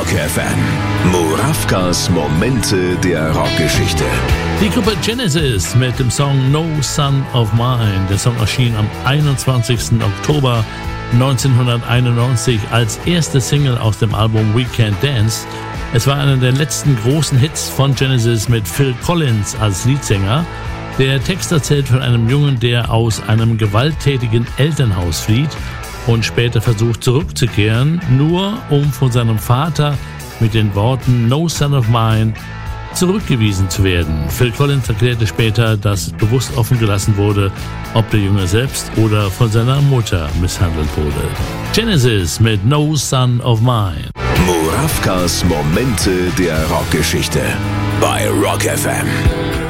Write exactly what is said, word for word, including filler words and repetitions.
Rock F M. Murawkas Momente der Rockgeschichte. Die Gruppe Genesis mit dem Song No Son of Mine. Der Song erschien am einundzwanzigsten Oktober neunzehnhunderteinundneunzig als erste Single aus dem Album We Can't Dance. Es war einer der letzten großen Hits von Genesis mit Phil Collins als Leadsänger. Der Text erzählt von einem Jungen, der aus einem gewalttätigen Elternhaus flieht und später versucht zurückzukehren, nur um von seinem Vater mit den Worten No Son of Mine zurückgewiesen zu werden. Phil Collins erklärte später, dass bewusst offen gelassen wurde, ob der Junge selbst oder von seiner Mutter misshandelt wurde. Genesis mit No Son of Mine. Murawkas Momente der Rockgeschichte bei Rock F M.